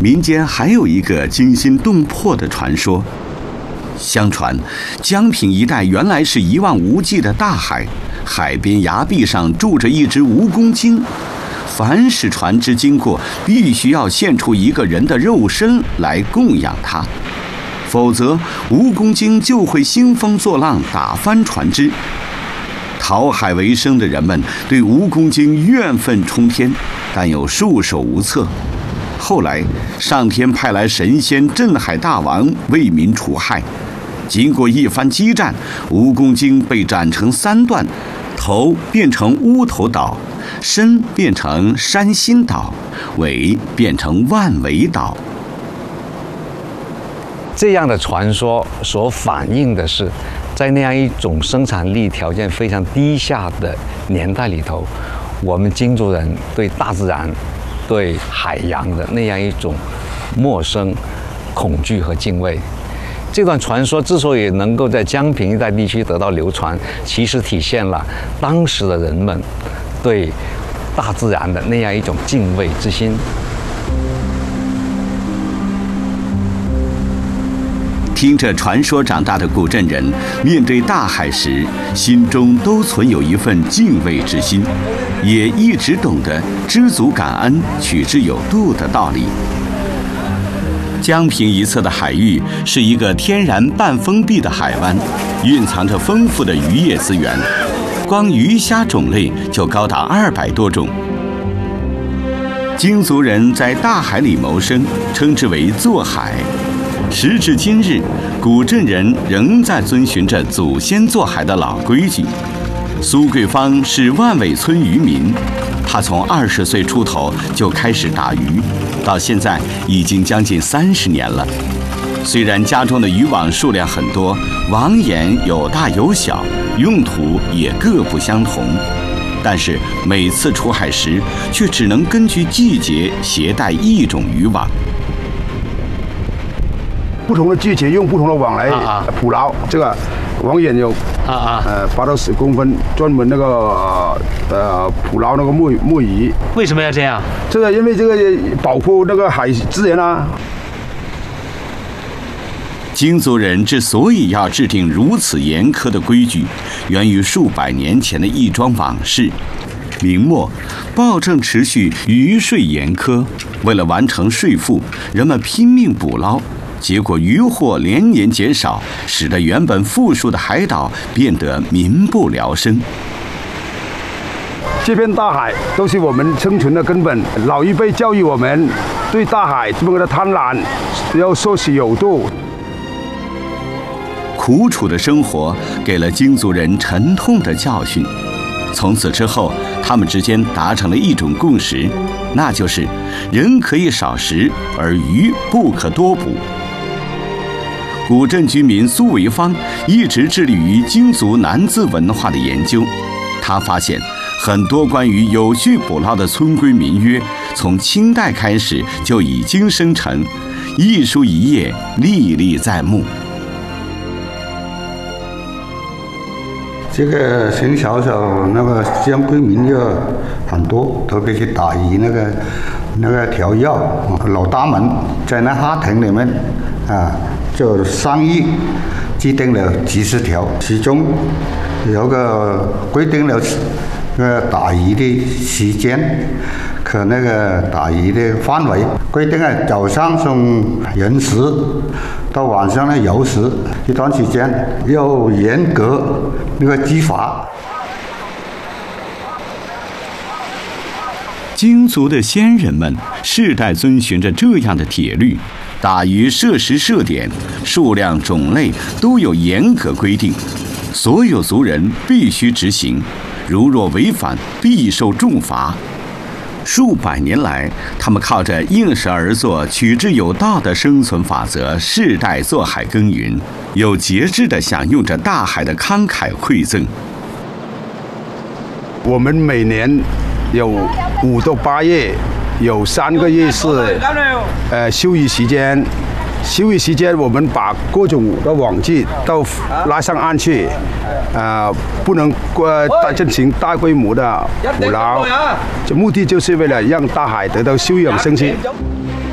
民间还有一个惊心动魄的传说。相传，江平一带原来是一望无际的大海，海边崖壁上住着一只蜈蚣精。凡是船只经过，必须要献出一个人的肉身来供养它，否则蜈蚣精就会兴风作浪，打翻船只。讨海为生的人们对蜈蚣精怨愤冲天，但又束手无策。后来，上天派来神仙镇海大王为民除害。经过一番激战，蜈蚣精被斩成3段，头变成乌头岛，身变成山心岛，尾变成万尾岛。 这样的传说所反映的是，在那样一种生产力条件非常低下的年代里头，我们京族人对大自然、对海洋的那样一种陌生、恐惧和敬畏。这段传说之所以能够在江平一带地区得到流传，其实体现了当时的人们对大自然的那样一种敬畏之心。 听着传说长大的古镇人，面对大海时，心中都存有一份敬畏之心，也一直懂得知足感恩、取之有度的道理。江平一侧的海域是一个天然半封闭的海湾，蕴藏着丰富的渔业资源，光鱼虾种类就高达200多种。京族人在大海里谋生，称之为做海。时至今日，古镇人仍在遵循着祖先做海的老规矩。苏桂芳是万尾村渔民，他从20岁出头就开始打鱼，到现在已经将近30年了。虽然家中的渔网数量很多，网眼有大有小，用途也各不相同，但是每次出海时却只能根据季节携带一种渔网。 不同的季节用不同的网来捕捞，这个网眼有8到10公分，专门那个捕捞那个墨鱼。 为什么要这样？ 这个因为这个保护那个海资源啊。 京族人之所以要制定如此严苛的规矩，源于数百年前的一桩往事。明末，暴政持续，渔税严苛，为了完成税赋，人们拼命捕捞。结果渔获连年减少，使得原本富庶的海岛变得民不聊生。 这片大海都是我们生存的根本，老一辈教育我们对大海这么的贪婪要摄取有度。 苦楚的生活给了京族人沉痛的教训，从此之后，他们之间达成了一种共识，那就是人可以少食，而鱼不可多捕。古镇居民苏维芳一直致力于京族南字文化的研究。他发现，很多关于有序捕捞的村规民约，从清代开始就已经生成，一书一页，历历在目。 这个从小那个江规民约很多，特别是打鱼那个条约，老大们在那法庭里面就商议制定了几十条，其中有个规定了打鱼的时间和那个打鱼的范围，规定早上从寅时到晚上的酉时这段时间要严格那个执法。 京族的先人们世代遵循着这样的铁律，打鱼设时设点，数量种类都有严格规定，所有族人必须执行，如若违反必受重罚。数百年来，他们靠着应时而作、取之有道的生存法则，世代做海耕耘，有节制地享用着大海的慷慨馈赠。 我们每年有5到8月，有3个月是休渔时间。休渔时间，我们把各种的网具都拉上岸去，不能进行大规模的捕捞。这目的就是为了让大海得到休养生息。